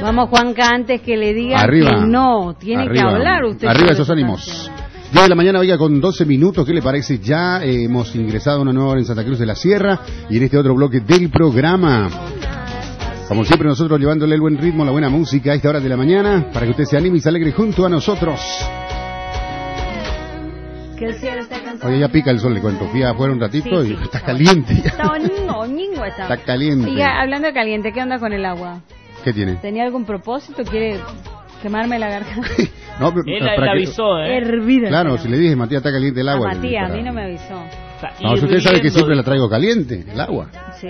Vamos, Juanca, antes que le digan arriba, que no, tiene arriba, que hablar usted. Arriba esos ánimos. 10 de la mañana, oiga, con 12 minutos, ¿qué le parece? Ya hemos ingresado a una nueva hora en Santa Cruz de la Sierra y en este otro bloque del programa. Como siempre, nosotros llevándole el buen ritmo, la buena música a esta hora de la mañana, para que usted se anime y se alegre junto a nosotros. Oye, ya pica el sol, le cuento. Fui afuera un ratito y está caliente. Está ñingo está. Está caliente. Y hablando de caliente, ¿qué onda con el agua? ¿Qué tiene? ¿Tenía algún propósito? ¿Quiere quemarme la garganta? No, pero él la avisó, Hervida. Claro, si le dije, Matías, está caliente el agua. Matías, a mí no me avisó. No, si usted sabe que siempre la traigo caliente, el agua. Sí,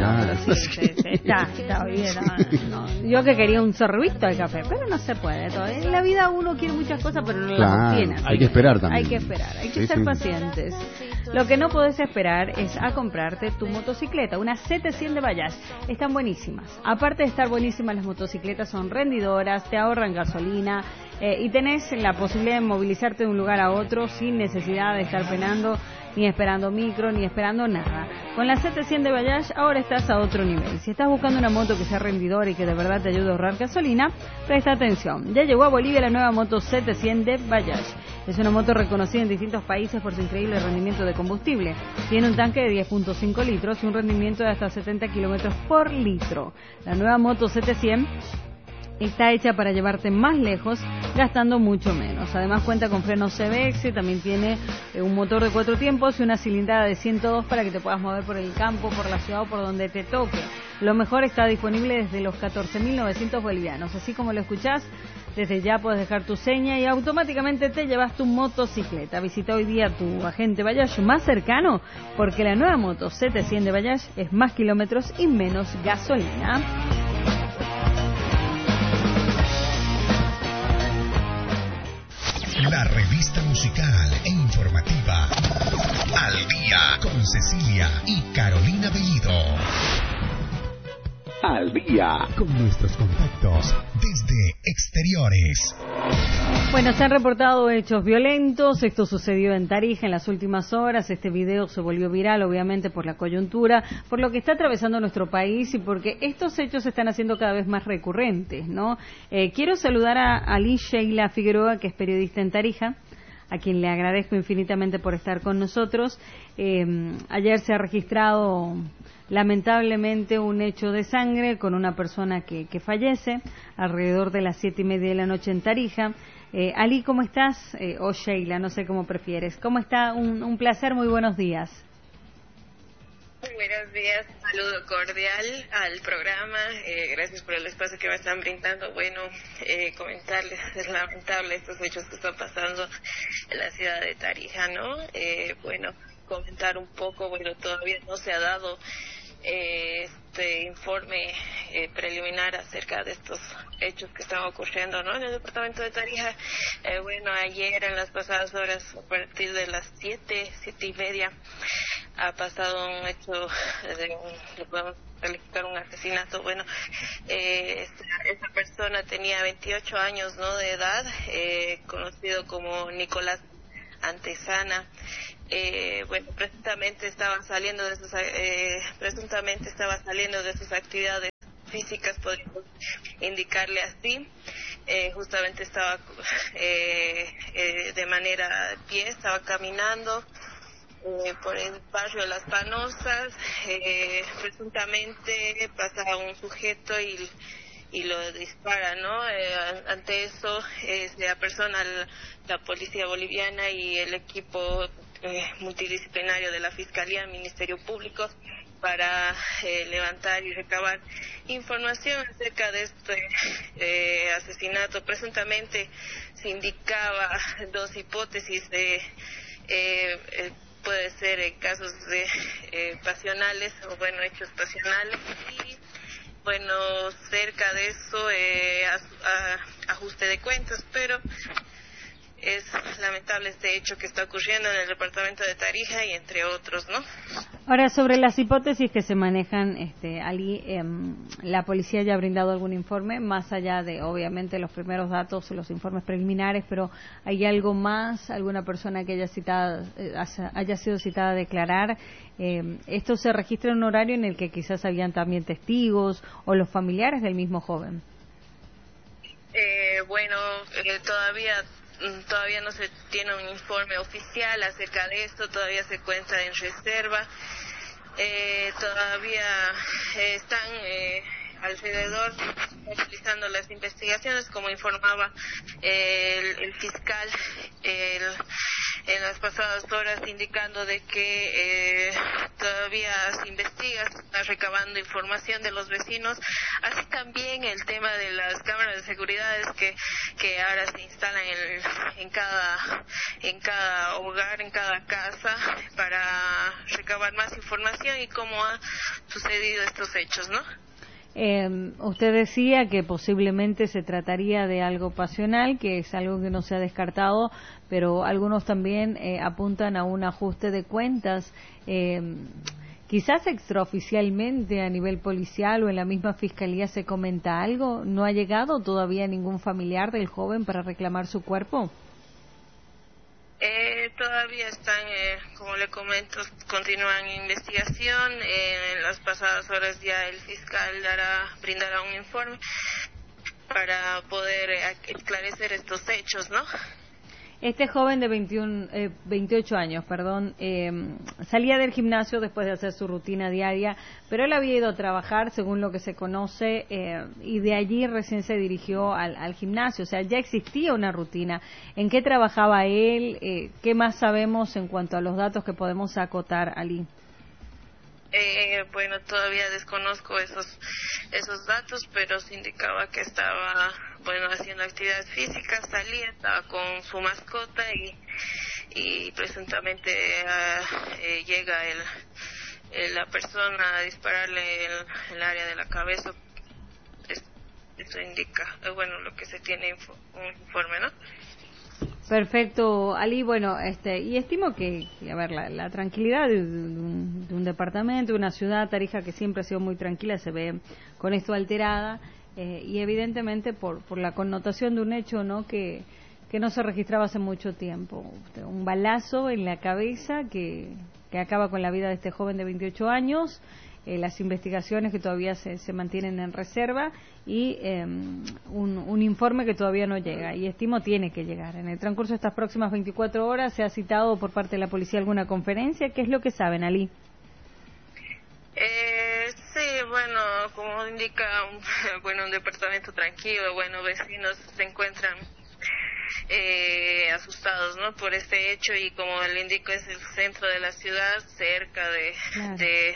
está bien. No. Yo que quería un sorbito de café, pero no se puede. En la vida uno quiere muchas cosas, pero no las obtiene. Hay que esperar también. Hay que esperar, hay que ser pacientes. Lo que no podés esperar es a comprarte tu motocicleta, una CT100 de Bayash. Están buenísimas. Aparte de estar buenísimas, las motocicletas son rendidoras, te ahorran gasolina y tenés la posibilidad de movilizarte de un lugar a otro sin necesidad de estar penando, ni esperando micro, ni esperando nada. Con la CT100 de Bayash ahora estás a otro nivel. Si estás buscando una moto que sea rendidora y que de verdad te ayude a ahorrar gasolina, presta atención. Ya llegó a Bolivia la nueva moto CT100 de Bayash. Es una moto reconocida en distintos países por su increíble rendimiento de combustible. Tiene un tanque de 10.5 litros y un rendimiento de hasta 70 kilómetros por litro. La nueva moto CT100 está hecha para llevarte más lejos, gastando mucho menos. Además cuenta con frenos CBX, también tiene un motor de 4 tiempos y una cilindrada de 102 para que te puedas mover por el campo, por la ciudad o por donde te toque. Lo mejor está disponible desde los 14.900 bolivianos. Así como lo escuchás, desde ya puedes dejar tu seña y automáticamente te llevas tu motocicleta. Visita hoy día tu agente Bayash más cercano, porque la nueva moto CT100 de Bayash es más kilómetros y menos gasolina. La revista musical e informativa Al Día con Cecilia y Carolina Bellido. Al Día con nuestros contactos desde exteriores. Bueno, se han reportado hechos violentos. Esto sucedió en Tarija en las últimas horas. Este video se volvió viral, obviamente, por la coyuntura, por lo que está atravesando nuestro país y porque estos hechos se están haciendo cada vez más recurrentes, ¿no? Quiero saludar a Ali Sheila Figueroa, que es periodista en Tarija, a quien le agradezco infinitamente por estar con nosotros. Ayer se ha registrado lamentablemente un hecho de sangre con una persona que fallece alrededor de las 7:30 de la noche en Tarija. Ali, ¿cómo estás? O Sheila, no sé cómo prefieres. ¿Cómo está? Un placer, muy buenos días. Muy buenos días, saludo cordial al programa, gracias por el espacio que me están brindando. Bueno, comentarles, es lamentable estos hechos que están pasando en la ciudad de Tarija, ¿no? Bueno, comentar un poco, bueno, todavía no se ha dado este informe preliminar acerca de estos hechos que están ocurriendo, ¿no? En el departamento de Tarija. Bueno, ayer en las pasadas horas, a partir de las 7:30, ha pasado un hecho lo podemos calificar un asesinato. Bueno, esta persona tenía 28 años, ¿no?, de edad, conocido como Nicolás Antesana. Bueno, presuntamente estaba saliendo de sus actividades físicas, podríamos indicarle así. Justamente estaba de manera de pie, estaba caminando por el barrio de Las Panosas. Presuntamente pasa un sujeto y lo dispara, ¿no? Ante eso se apersona la policía boliviana y el equipo multidisciplinario de la Fiscalía, Ministerio Público, para levantar y recabar información acerca de este asesinato. Presuntamente se indicaba dos hipótesis puede ser en casos de pasionales o bueno, hechos pasionales, y bueno, cerca de eso ajuste de cuentas, pero es lamentable este hecho que está ocurriendo en el departamento de Tarija y entre otros, ¿no? Ahora, sobre las hipótesis que se manejan, Ali, la policía ya ha brindado algún informe, más allá de, obviamente, los primeros datos, los informes preliminares, pero ¿hay algo más? ¿Alguna persona que haya sido citada a declarar? ¿Esto se registra en un horario en el que quizás habían también testigos o los familiares del mismo joven? Todavía no se tiene un informe oficial acerca de esto, todavía se cuenta en reserva, todavía están alrededor realizando las investigaciones, como informaba el fiscal en las pasadas horas, indicando de que todavía se investiga, se está recabando información de los vecinos, así también el tema de las cámaras de seguridad que ahora se instalan en cada hogar, en cada casa, para recabar más información y cómo han sucedido estos hechos, ¿no? Usted decía que posiblemente se trataría de algo pasional, que es algo que no se ha descartado, pero algunos también apuntan a un ajuste de cuentas. Quizás extraoficialmente a nivel policial o en la misma fiscalía se comenta algo. ¿No ha llegado todavía ningún familiar del joven para reclamar su cuerpo? Todavía están, como le comento, continúan investigación. En las pasadas horas ya el fiscal brindará un informe para poder esclarecer estos hechos, ¿no? Este joven de 28 años, salía del gimnasio después de hacer su rutina diaria, pero él había ido a trabajar, según lo que se conoce, y de allí recién se dirigió al gimnasio. O sea, ya existía una rutina. ¿En qué trabajaba él? ¿Qué más sabemos en cuanto a los datos que podemos acotar, Ali? Todavía desconozco esos datos, pero se indicaba que estaba, haciendo actividad física, estaba con su mascota y presuntamente llega la persona a dispararle en el área de la cabeza. Esto indica, lo que se tiene un informe, ¿no? Perfecto, Ali. Y estimo que la tranquilidad de un departamento, de una ciudad, Tarija, que siempre ha sido muy tranquila, se ve con esto alterada, y evidentemente por la connotación de un hecho, ¿no?, que no se registraba hace mucho tiempo. Un balazo en la cabeza que acaba con la vida de este joven de 28 años, las investigaciones que todavía se mantienen en reserva y un informe que todavía no llega, y estimo tiene que llegar. En el transcurso de estas próximas 24 horas se ha citado por parte de la policía alguna conferencia. ¿Qué es lo que saben, Ali? Como indica un departamento tranquilo, vecinos se encuentran asustados, ¿no?, por este hecho, y como le indico, es el centro de la ciudad, cerca de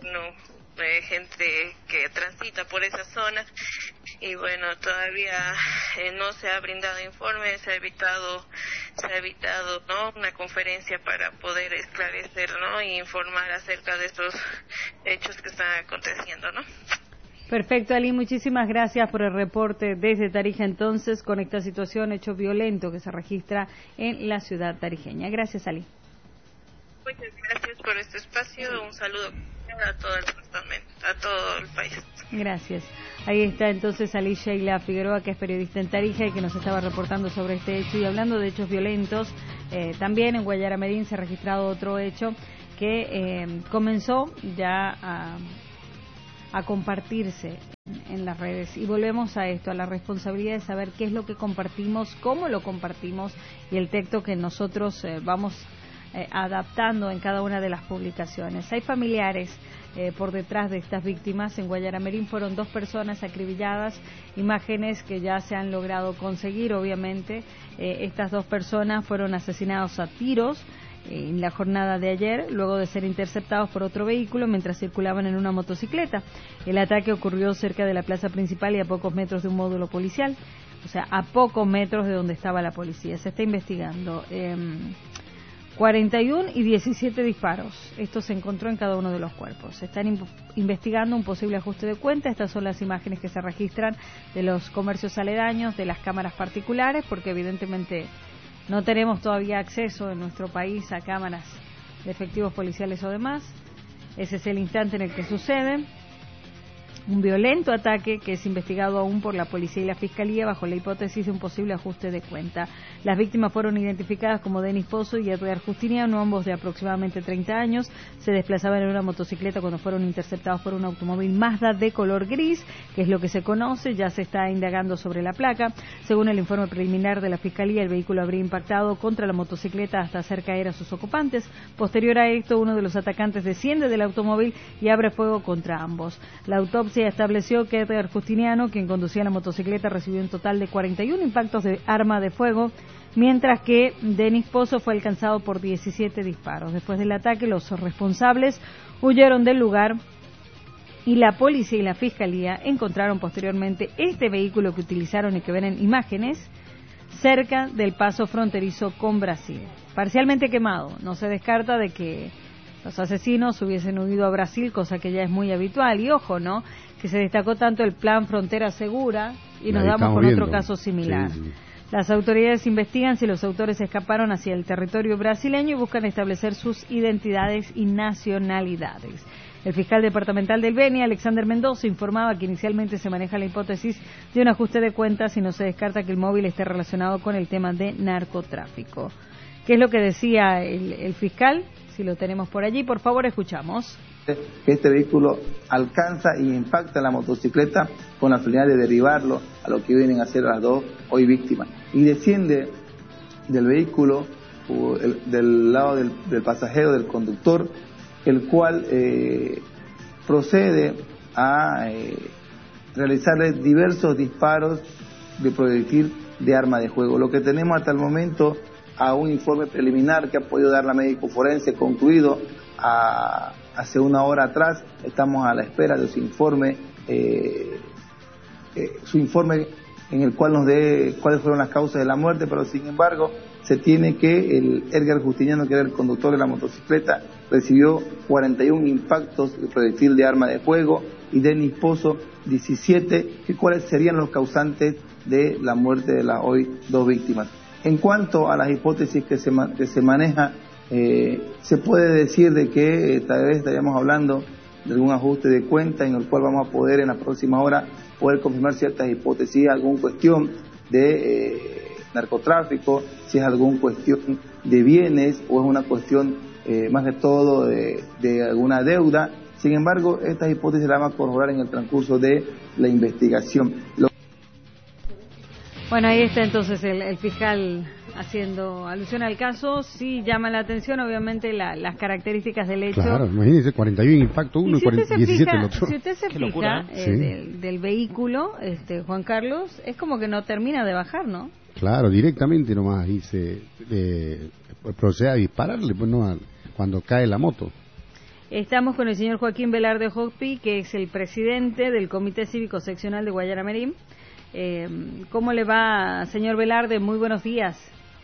gente que transita por esa zona, y todavía no se ha brindado informe, se ha evitado ¿no?, una conferencia para poder esclarecer, ¿no?, y informar acerca de estos hechos que están aconteciendo, ¿no? Perfecto, Ali, muchísimas gracias por el reporte desde Tarija, entonces, con esta situación, hecho violento que se registra en la ciudad tarijeña. Gracias, Ali. Muchas gracias por este espacio, un saludo a todo el departamento, a todo el país. Gracias. Ahí está entonces Ali Sheila Figueroa, que es periodista en Tarija y que nos estaba reportando sobre este hecho. Y hablando de hechos violentos, también en Guayara Merín se ha registrado otro hecho que comenzó ya a compartirse en las redes, y volvemos a esto, a la responsabilidad de saber qué es lo que compartimos, cómo lo compartimos, y el texto que nosotros vamos adaptando en cada una de las publicaciones. Hay familiares por detrás de estas víctimas. En Guayara Merín fueron 2 personas acribilladas, imágenes que ya se han logrado conseguir, obviamente. Estas 2 personas fueron asesinadas a tiros en la jornada de ayer, luego de ser interceptados por otro vehículo mientras circulaban en una motocicleta. El ataque ocurrió cerca de la plaza principal y a pocos metros de un módulo policial, o sea, a pocos metros de donde estaba la policía. Se está investigando. 41 y 17 disparos. Esto se encontró en cada uno de los cuerpos. Se están investigando un posible ajuste de cuenta. Estas son las imágenes que se registran de los comercios aledaños, de las cámaras particulares, porque evidentemente no tenemos todavía acceso en nuestro país a cámaras de efectivos policiales o demás. Ese es el instante en el que sucede. un violento ataque que es investigado aún por la policía y la fiscalía bajo la hipótesis de un posible ajuste de cuenta. Las víctimas fueron identificadas como Denis Pozo y Edgar Justiniano, ambos de aproximadamente 30 años. Se desplazaban en una motocicleta cuando fueron interceptados por un automóvil Mazda de color gris, que es lo que se conoce. Ya se está indagando sobre la placa. Según el informe preliminar de la fiscalía, el vehículo habría impactado contra la motocicleta hasta hacer caer a sus ocupantes. Posterior a esto, uno de los atacantes desciende del automóvil y abre fuego contra ambos. La autopsia estableció que Edgar Justiniano, quien conducía la motocicleta, recibió un total de 41 impactos de arma de fuego, mientras que Denis Pozo fue alcanzado por 17 disparos. Después del ataque, los responsables huyeron del lugar y la policía y la fiscalía encontraron posteriormente este vehículo que utilizaron y que ven en imágenes cerca del paso fronterizo con Brasil. Parcialmente quemado. No se descarta de que los asesinos hubiesen huido a Brasil, cosa que ya es muy habitual. Y ojo, ¿no?, que se destacó tanto el plan Frontera Segura y nos damos con otro caso similar. Sí. Las autoridades investigan si los autores escaparon hacia el territorio brasileño y buscan establecer sus identidades y nacionalidades. El fiscal departamental del Beni, Alexander Mendoza, informaba que inicialmente se maneja la hipótesis de un ajuste de cuentas y no se descarta que el móvil esté relacionado con el tema de narcotráfico. ¿Qué es lo que decía el fiscal? Si lo tenemos por allí, por favor, escuchamos. Este vehículo alcanza y impacta la motocicleta con la finalidad de derribarlo a lo que vienen a ser las dos hoy víctimas. Y desciende del vehículo, del lado del pasajero, del conductor, el cual procede a realizarle diversos disparos de proyectil de arma de fuego. Lo que tenemos hasta el momento, a un informe preliminar que ha podido dar la médico forense, concluido hace una hora atrás. Estamos a la espera de su informe en el cual nos dé cuáles fueron las causas de la muerte, pero sin embargo se tiene que el Edgar Justiniano, que era el conductor de la motocicleta, recibió 41 impactos de proyectil de arma de fuego, y Denis Pozo 17, que cuáles serían los causantes de la muerte de las hoy dos víctimas. En cuanto a las hipótesis que se maneja, se puede decir de que tal vez estaríamos hablando de algún ajuste de cuenta, en el cual vamos a poder en la próxima hora poder confirmar ciertas hipótesis, alguna cuestión de narcotráfico, si es alguna cuestión de bienes o es una cuestión más de todo de alguna deuda. Sin embargo, estas hipótesis las vamos a corroborar en el transcurso de la investigación. Bueno, ahí está entonces el fiscal haciendo alusión al caso. Sí llama la atención, obviamente, las características del hecho. Claro, imagínese, 41 impacto uno y 17 el otro. Si usted se fija del vehículo, Juan Carlos, es como que no termina de bajar, ¿no? Claro, directamente nomás ahí se procede a dispararle, pues no, cuando cae la moto. Estamos con el señor Joaquín Velarde Hopi, que es el presidente del Comité Cívico Seccional de Guayana Merín. ¿Cómo le va, señor Velarde? Muy buenos días.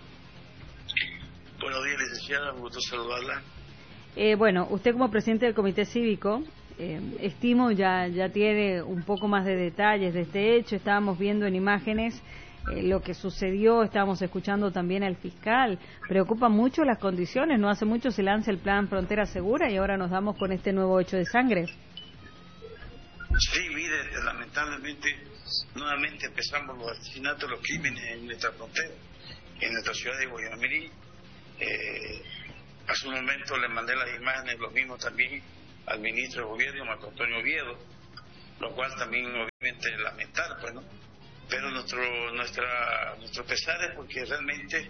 Buenos días, licenciada, un gusto saludarla. Bueno, usted como presidente del Comité Cívico, estimo ya tiene un poco más de detalles de este hecho. Estábamos viendo en imágenes lo que sucedió, estábamos escuchando también al fiscal. Preocupa mucho las condiciones, no hace mucho se lanza el plan Frontera Segura y ahora nos damos con este nuevo hecho de sangre. Sí, mire, lamentablemente nuevamente empezamos los asesinatos, los crímenes en nuestra frontera, en nuestra ciudad de Guayana Merín. Hace un momento le mandé las imágenes, lo mismo también al ministro de Gobierno, Marco Antonio Oviedo, lo cual también obviamente lamentar, pues, ¿no? Pero nuestro pesar es porque realmente,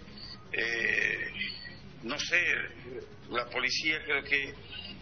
no sé, la policía creo que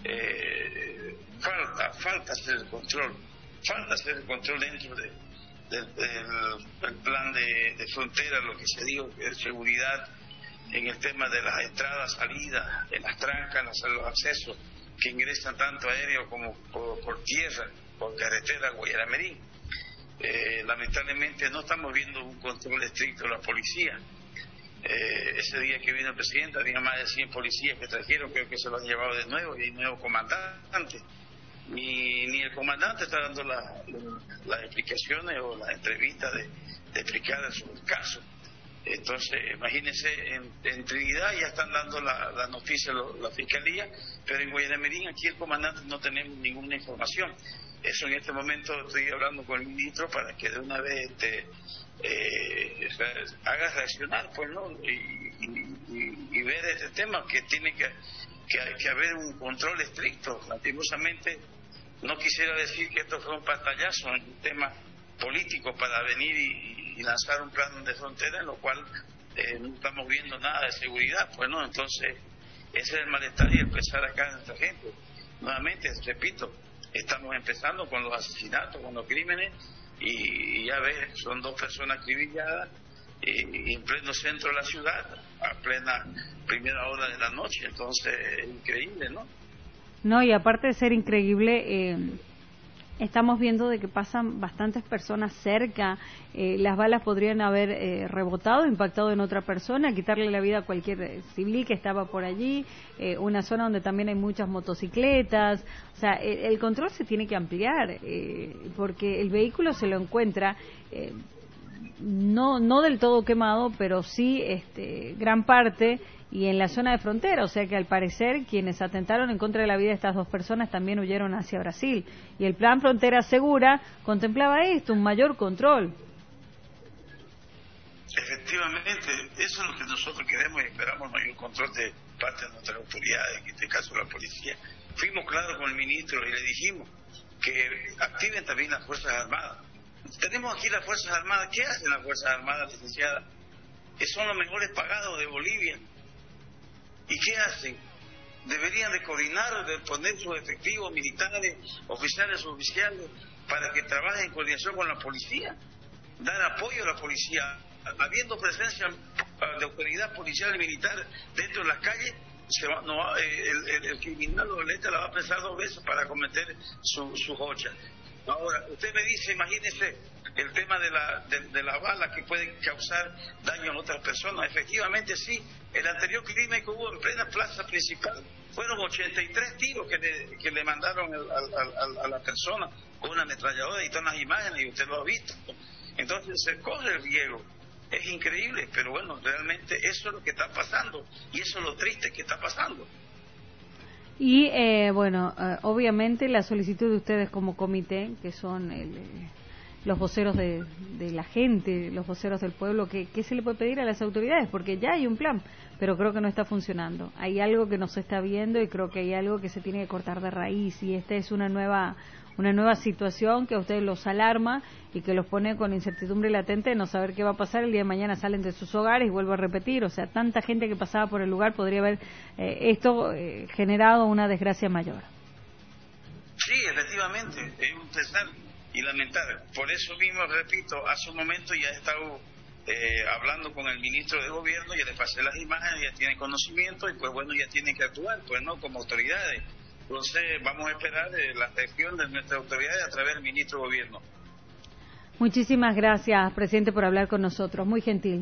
falta hacer el control dentro del plan de frontera, lo que se dijo de seguridad en el tema de las entradas, salidas, en las trancas, los accesos que ingresan tanto aéreo como por tierra, por carretera, Guayana Merín. Lamentablemente no estamos viendo un control estricto de la policía. Ese día que vino el presidente había más de 100 policías que trajeron, creo que se lo han llevado de nuevo, y nuevo comandante. Ni el comandante está dando las explicaciones o las entrevistas de explicar sobre el caso. Entonces, imagínense, en Trinidad ya están dando la noticia la fiscalía, pero en Guayana Merín aquí el comandante no tenemos ninguna información. Eso en este momento estoy hablando con el ministro para que de una vez haga reaccionar, pues, ¿no? Y ver este tema, que tiene que haber un control estricto. Lastimosamente, no quisiera decir que esto fue un pantallazo en un tema político para venir y lanzar un plan de frontera en lo cual no estamos viendo nada de seguridad, pues, ¿no? Entonces, ese es el malestar y el pesar acá de nuestra gente. Nuevamente, repito, estamos empezando con los asesinatos, con los crímenes, y ya ves, son 2 personas acribilladas en pleno centro de la ciudad, a plena primera hora de la noche. Entonces, es increíble, ¿no? No, y aparte de ser increíble, estamos viendo de que pasan bastantes personas cerca, las balas podrían haber rebotado, impactado en otra persona, quitarle la vida a cualquier civil que estaba por allí, una zona donde también hay muchas motocicletas. O sea, el control se tiene que ampliar, porque el vehículo se lo encuentra no del todo quemado, pero sí gran parte, y en la zona de frontera, o sea que al parecer quienes atentaron en contra de la vida de estas 2 personas también huyeron hacia Brasil, y el plan Frontera Segura contemplaba esto, un mayor control. Efectivamente, eso es lo que nosotros queremos y esperamos, mayor control de parte de nuestras autoridades, en este caso la policía. Fuimos claros con el ministro y le dijimos que activen también las Fuerzas Armadas. Tenemos aquí las Fuerzas Armadas. ¿Qué hacen las Fuerzas Armadas, licenciada? Que son los mejores pagados de Bolivia. ¿Y qué hacen? Deberían de coordinar, de poner sus efectivos militares, oficiales para que trabajen en coordinación con la policía, dar apoyo a la policía. Habiendo presencia de autoridad policial y militar dentro de las calles, el criminal o el la va a pensar 2 veces para cometer su jocha. Ahora, usted me dice, imagínese el tema de la bala que puede causar daño a otras personas. Efectivamente, sí. El anterior crimen que hubo en plena plaza principal fueron 83 tiros que le mandaron a la persona con una ametralladora, y están las imágenes y usted lo ha visto. Entonces se corre el riesgo. Es increíble, pero bueno, realmente eso es lo que está pasando, y eso es lo triste que está pasando. Y obviamente la solicitud de ustedes como comité, que son los voceros de la gente, los voceros del pueblo, ¿qué se le puede pedir a las autoridades? Porque ya hay un plan, pero creo que no está funcionando. Hay algo que no se está viendo y creo que hay algo que se tiene que cortar de raíz, y esta es una nueva situación que a ustedes los alarma y que los pone con incertidumbre latente de no saber qué va a pasar. El día de mañana salen de sus hogares, y vuelvo a repetir, o sea, tanta gente que pasaba por el lugar, podría haber generado una desgracia mayor. Sí, efectivamente, es un pesar y lamentar. Por eso mismo, repito, hace un momento ya he estado hablando con el ministro de gobierno, ya le pasé las imágenes, ya tiene conocimiento, y pues bueno, ya tiene que actuar, pues no, como autoridades. Entonces vamos a esperar la gestión de nuestras autoridades a través del ministro de gobierno. Muchísimas gracias, presidente, por hablar con nosotros, muy gentil.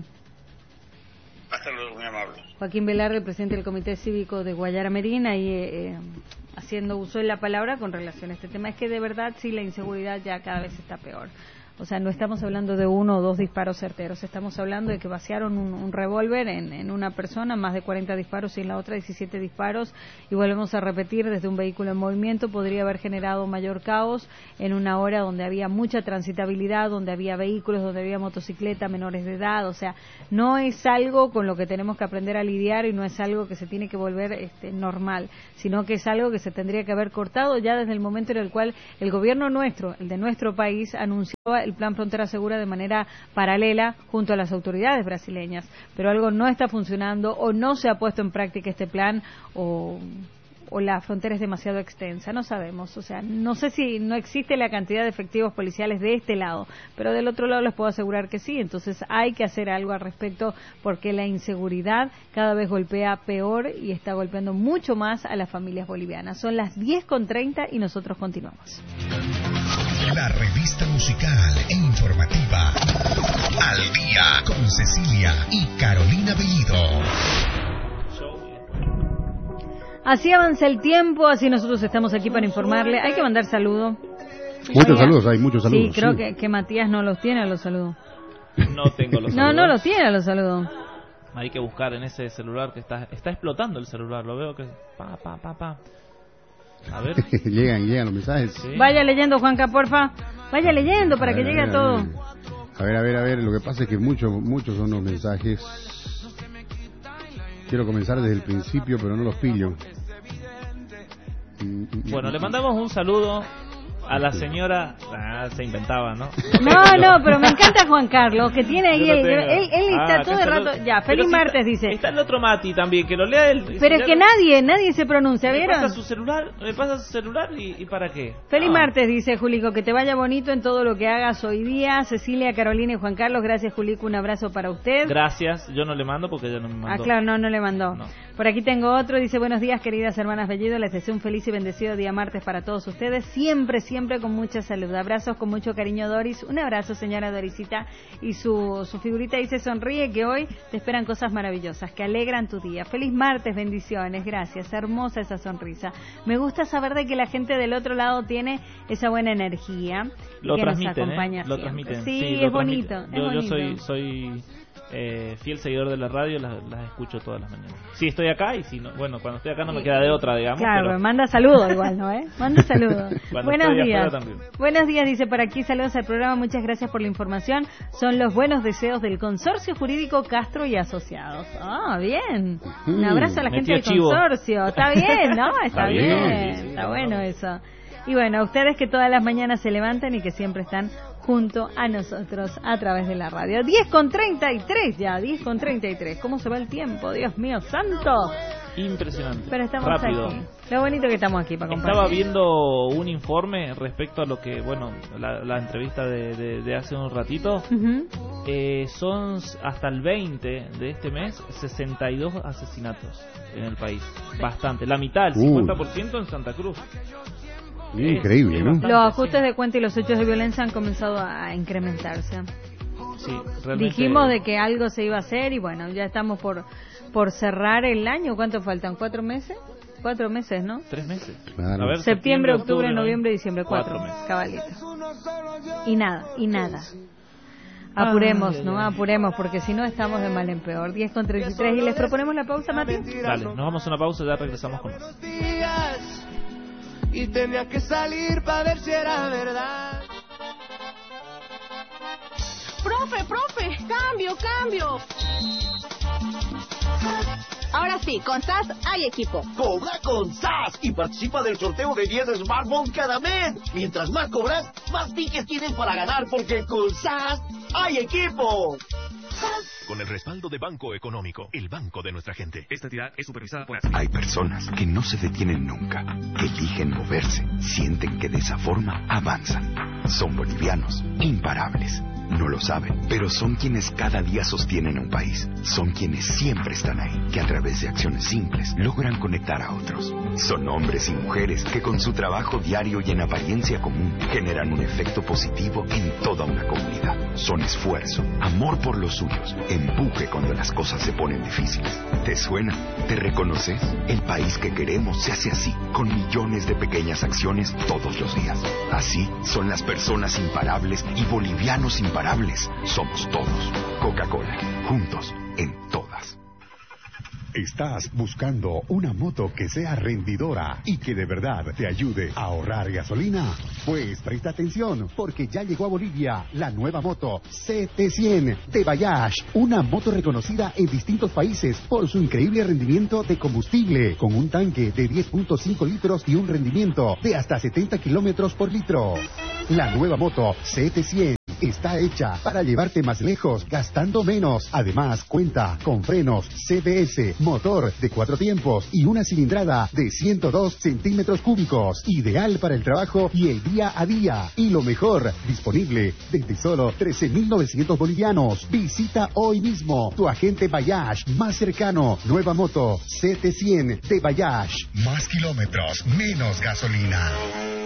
Hasta luego, muy amable. Joaquín Velarde, presidente del Comité Cívico de Guayara Merina, y haciendo uso de la palabra con relación a este tema. Es que de verdad sí, la inseguridad ya cada vez está peor. O sea, no estamos hablando de 1 o 2 disparos certeros, estamos hablando de que vaciaron un revólver en una persona, más de 40 disparos, y en la otra 17 disparos, y volvemos a repetir, desde un vehículo en movimiento podría haber generado mayor caos en una hora donde había mucha transitabilidad, donde había vehículos, donde había motocicleta, menores de edad. O sea, no es algo con lo que tenemos que aprender a lidiar, y no es algo que se tiene que volver normal, sino que es algo que se tendría que haber cortado ya desde el momento en el cual el gobierno nuestro, el de nuestro país, anunció el plan Frontera Segura de manera paralela junto a las autoridades brasileñas, pero algo no está funcionando, o no se ha puesto en práctica este plan, o la frontera es demasiado extensa, no sabemos. O sea, no sé si no existe la cantidad de efectivos policiales de este lado, pero del otro lado les puedo asegurar que sí. Entonces hay que hacer algo al respecto, porque la inseguridad cada vez golpea peor y está golpeando mucho más a las familias bolivianas. Son las 10:30 y nosotros continuamos. La revista musical e informativa Al Día con Cecilia y Carolina Bellido. Así avanza el tiempo, así nosotros estamos aquí para informarle. Hay que mandar saludos. Muchos saludos, hay muchos saludos. Sí, creo que Matías no los tiene, los saludos. No tengo los saludos. No los tiene, los saludos. Hay que buscar en ese celular que está explotando el celular. Lo veo que pa. A ver. llegan los mensajes. Sí. Vaya leyendo, Juanca, porfa. Vaya leyendo para que llegue a todo. A ver. Lo que pasa es que muchos son los mensajes. Quiero comenzar desde el principio, pero no los pillo. Bueno, le mandamos un saludo a la señora. Se inventaba, ¿no? No, pero me encanta Juan Carlos, que tiene ahí él está todo el rato. Ya, feliz Pero martes, si dice. Está el otro Mati también, que lo lea él. Pero es que nadie se pronuncia, me ¿vieron? pasa su celular y ¿para qué? Feliz martes, dice Julico, que te vaya bonito en todo lo que hagas hoy día. Cecilia, Carolina y Juan Carlos, gracias Julico, un abrazo para usted. Gracias, yo no le mando porque ella no me mandó. Claro, no le mandó. No. Por aquí tengo otro, dice, buenos días queridas hermanas Bellido, les deseo un feliz y bendecido día martes para todos ustedes, siempre con mucha salud. Abrazos con mucho cariño, Doris. Un abrazo, señora Dorisita. Y su figurita dice, sonríe que hoy te esperan cosas maravillosas, que alegran tu día. Feliz martes, bendiciones, gracias. Hermosa esa sonrisa. Me gusta saber de que la gente del otro lado tiene esa buena energía. Lo que transmiten, nos acompaña Lo siempre. transmiten. Sí, es bonito. Yo soy fiel seguidor de la radio, las escucho todas las mañanas. Sí, estoy acá y si no, bueno, cuando estoy acá no me queda de otra, digamos. Claro, pero... manda saludos igual, ¿no? Manda saludos. Buenos días. Buenos días, dice por aquí, saludos al programa, muchas gracias por la información. Son los buenos deseos del Consorcio Jurídico Castro y Asociados. Bien. Un abrazo a la gente del consorcio. Está bien, ¿no? Está bien. Sí, está bueno eso. Y bueno, a ustedes que todas las mañanas se levantan y que siempre están junto a nosotros a través de la radio. 10:33 ya, 10:33. ¿Cómo se va el tiempo? Dios mío, santo. Impresionante. Pero estamos rápido. aquí. Lo bonito que estamos aquí para compartir. Estaba viendo un informe respecto a lo que, bueno, la entrevista de hace un ratito. Son hasta el 20 de este mes 62 asesinatos en el país. Bastante. La mitad, el 50% en Santa Cruz. Increíble, ¿no? Los ajustes de cuenta y los hechos de violencia han comenzado a incrementarse. Sí, realmente. Dijimos de que algo se iba a hacer y bueno, ya estamos por cerrar el año. ¿Cuánto faltan? ¿4 meses? 4 meses, ¿no? 3 meses. Claro. A ver, septiembre, octubre, noviembre, diciembre. 4 meses. Cabalito. Y nada. Apuremos, ¿no? Apuremos, porque si no estamos de mal en peor. 10:33 y les proponemos la pausa, Mati. Dale, nos vamos a una pausa y ya regresamos con más. Y tenía que salir para ver si era verdad. Profe, cambio. Ahora sí, con SAS hay equipo. Cobra con SAS y participa del sorteo de 10 smartphones cada mes. Mientras más cobras, más tickets tienes para ganar, porque con SAS hay equipo. Con el respaldo de Banco Económico, el banco de nuestra gente. Esta entidad es supervisada por... Hay personas que no se detienen nunca, eligen moverse, sienten que de esa forma avanzan. Son bolivianos, imparables. No lo saben, pero son quienes cada día sostienen a un país. Son quienes siempre están ahí, que a través de acciones simples logran conectar a otros. Son hombres y mujeres que con su trabajo diario y en apariencia común generan un efecto positivo en toda una comunidad. Son esfuerzo, amor por los suyos, empuje cuando las cosas se ponen difíciles. ¿Te suena? ¿Te reconoces? El país que queremos se hace así, con millones de pequeñas acciones todos los días. Así son las personas imparables y bolivianos imparables. Somos todos. Coca-Cola, juntos en todas. ¿Estás buscando una moto que sea rendidora y que de verdad te ayude a ahorrar gasolina? Pues presta atención, porque ya llegó a Bolivia la nueva moto CT100 de Bayash, una moto reconocida en distintos países por su increíble rendimiento de combustible, con un tanque de 10.5 litros y un rendimiento de hasta 70 kilómetros por litro. La nueva moto CT100 está hecha para llevarte más lejos, gastando menos. Además, cuenta con frenos CBS, motor de 4 tiempos y una cilindrada de 102 centímetros cúbicos. Ideal para el trabajo y el día a día. Y lo mejor, disponible desde solo 13.900 bolivianos. Visita hoy mismo tu agente Bayash más cercano. Nueva moto CT100 de Bayash. Más kilómetros, menos gasolina.